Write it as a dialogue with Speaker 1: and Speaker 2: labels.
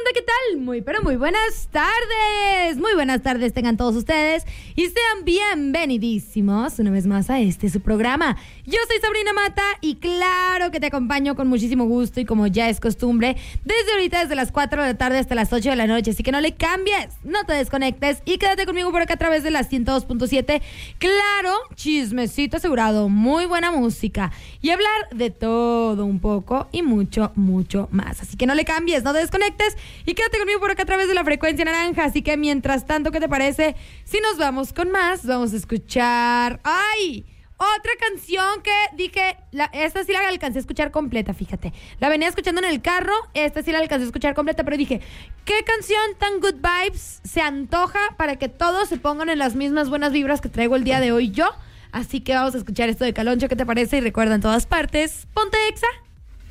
Speaker 1: onda? ¿Qué tal? Pero muy buenas tardes. Muy buenas tardes tengan todos ustedes y sean bienvenidísimos una vez más a su programa. Yo soy Sabrina Mata y claro que te acompaño con muchísimo gusto y como ya es costumbre, desde ahorita, desde las 4 de la tarde hasta las 8 de la noche. Así que no le cambies, no te desconectes y quédate conmigo por acá a través de las 102.7. Claro, chismecito asegurado, muy buena música y hablar de todo un poco y mucho, mucho más. Así que no le cambies, no te desconectes y quédate conmigo por acá a través de la frecuencia naranja. Así que mientras tanto, ¿qué te parece si nos vamos con más? Vamos a escuchar... ¡Ay! Otra canción que dije, esta sí la alcancé a escuchar completa, fíjate. La venía escuchando en el carro, esta sí la alcancé a escuchar completa, pero dije, ¿qué canción tan good vibes se antoja para que todos se pongan en las mismas buenas vibras que traigo el día de hoy yo? Así que vamos a escuchar esto de Caloncho, ¿qué te parece? Y recuerda, en todas partes, ponte Exa.